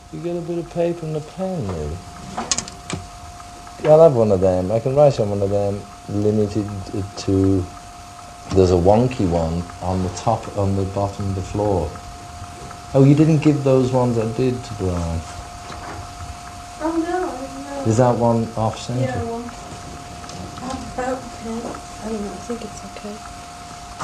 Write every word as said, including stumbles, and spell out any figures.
You get a bit of paper and a pen, maybe. I'll have one of them. I can write on one of them, limited to... There's a wonky one on the top, on the bottom of the floor. Oh, you didn't give those ones I did to Brian. Oh no, no. Is that one off centre? Yeah, one. I'll have a pen. I don't know, I think it's okay.